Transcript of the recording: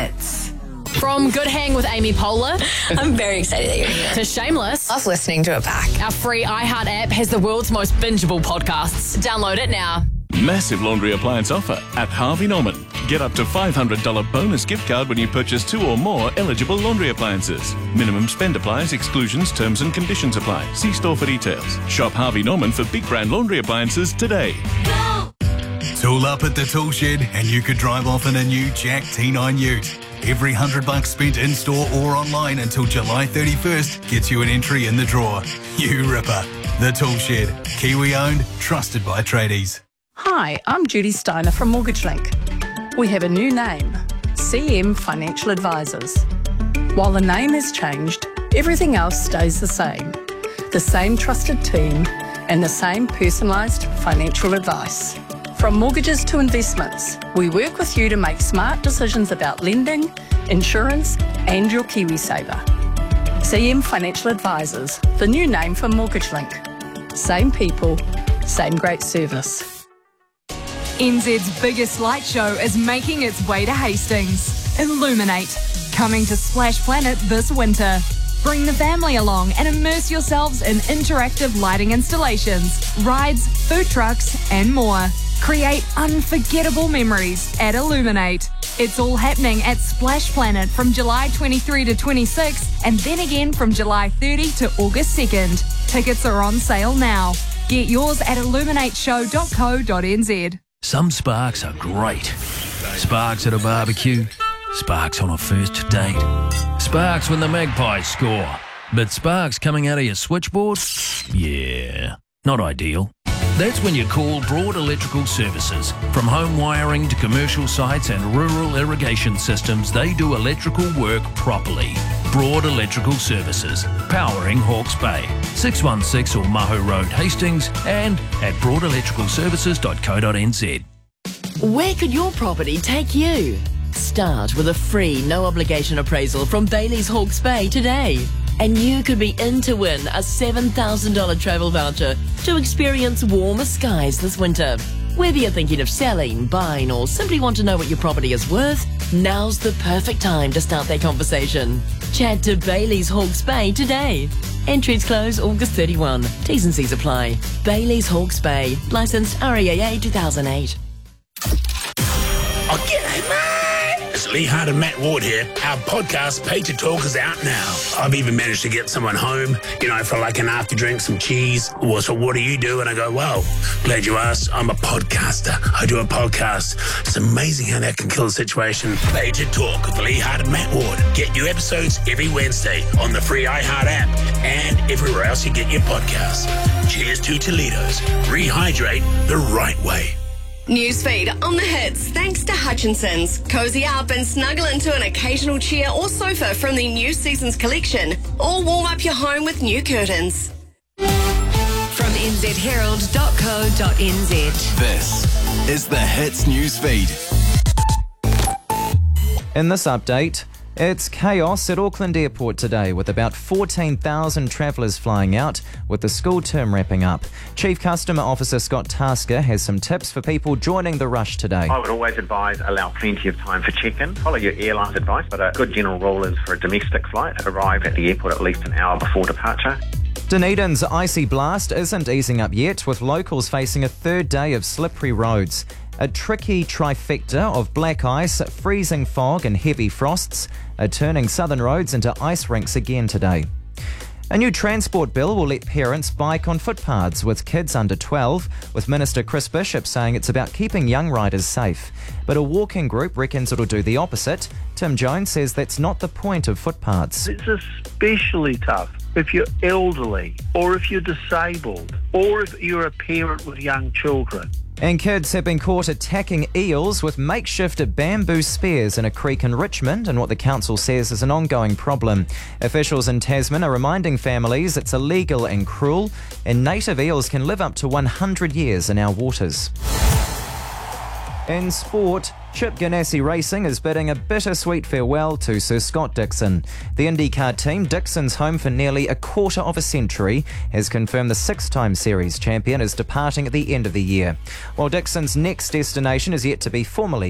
Hits. From Good Hang with Amy Poehler I'm very excited that you're here. to Shameless, Love listening to it back. our free iHeart app has the world's most bingeable podcasts. Download it now. Massive laundry appliance offer at Harvey Norman. Get up to $500 bonus gift card when you purchase 2 or more eligible laundry appliances. Minimum spend applies, exclusions, terms and conditions apply. See store for details. Shop Harvey Norman for big brand laundry appliances today. Tool up at the tool shed and you could drive off in a new Jack T9 Ute. Every $100 spent in-store or online until July 31st gets you an entry in the draw. You ripper. The Tool Shed. Kiwi-owned, trusted by tradies. Hi, I'm Judy Steiner from Mortgage Link. We have a new name, CM Financial Advisors. While the name has changed, everything else stays the same. The same trusted team and the same personalised financial advice. From mortgages to investments, we work with you to make smart decisions about lending, insurance and your KiwiSaver. CM Financial Advisors, the new name for Mortgage Link. Same people, same great service. NZ's biggest light show is making its way to Hastings. Illuminate, coming to Splash Planet this winter. Bring the family along and immerse yourselves in interactive lighting installations, rides, food trucks and more. Create unforgettable memories at Illuminate. It's all happening at Splash Planet from July 23 to 26 and then again from July 30 to August 2nd. Tickets are on sale now. Get yours at illuminateshow.co.nz. Some sparks are great. Sparks at a barbecue. Sparks on a first date. Sparks when the Magpies score. But sparks coming out of your switchboard? Yeah, not ideal. That's when you call Broad Electrical Services. From home wiring to commercial sites and rural irrigation systems, they do electrical work properly. Broad Electrical Services, powering Hawke's Bay. 616 Omahu Road, Hastings, and at broadelectricalservices.co.nz. Where could your property take you? Start with a free, no-obligation appraisal from Bailey's Hawke's Bay today. And you could be in to win a $7,000 travel voucher to experience warmer skies this winter. Whether you're thinking of selling, buying, or simply want to know what your property is worth, now's the perfect time to start that conversation. Chat to Bailey's Hawke's Bay today. Entries close August 31. T's and C's apply. Bailey's Hawke's Bay. Licensed REAA 2008. Oh, g'day, mate. It's Lee Hart and Matt Ward here. Our podcast, Pay to Talk, is out now. I've even managed to get someone home, for like an after drink, some cheese. Well, so what do you do? And I go, well, glad you asked. I'm a podcaster. I do a podcast. It's amazing how that can kill a situation. Pay to Talk with Lee Hart and Matt Ward. Get new episodes every Wednesday on the free iHeart app and everywhere else you get your podcasts. Cheers to Toledo's. Rehydrate the right way. Newsfeed on the hits, thanks to Hutchinson's. Cozy up and snuggle into an occasional chair or sofa from the new season's collection, or warm up your home with new curtains. From nzherald.co.nz. This is the Hits Newsfeed. In this update, it's chaos at Auckland Airport today with about 14,000 travellers flying out with the school term wrapping up. Chief Customer Officer Scott Tasker has some tips for people joining the rush today. I would always advise allow plenty of time for check-in. Follow your airline's advice, but a good general rule is for a domestic flight, arrive at the airport at least an hour before departure. Dunedin's icy blast isn't easing up yet, with locals facing a third day of slippery roads. A tricky trifecta of black ice, freezing fog and heavy frosts are turning southern roads into ice rinks again today. A new transport bill will let parents bike on footpaths with kids under 12, with Minister Chris Bishop saying it's about keeping young riders safe. But a walking group reckons it'll do the opposite. Tim Jones says that's not the point of footpaths. It's especially tough if you're elderly, or if you're disabled, or if you're a parent with young children. And kids have been caught attacking eels with makeshift bamboo spears in a creek in Richmond, and what the council says is an ongoing problem. Officials in Tasman are reminding families it's illegal and cruel, and native eels can live up to 100 years in our waters. In sport, Chip Ganassi Racing is bidding a bittersweet farewell to Sir Scott Dixon. The IndyCar team, Dixon's home for nearly a quarter of a century, has confirmed the 6-time series champion is departing at the end of the year. While Dixon's next destination is yet to be formally